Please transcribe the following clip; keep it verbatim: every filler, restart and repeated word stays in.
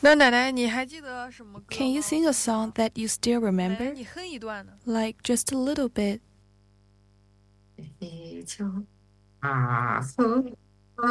那奶奶，你还记得什么歌 Can you 吗？ sing a song that you still 奶奶， remember? 你哼一段呢？ Like just a little bit. 飞球啊呵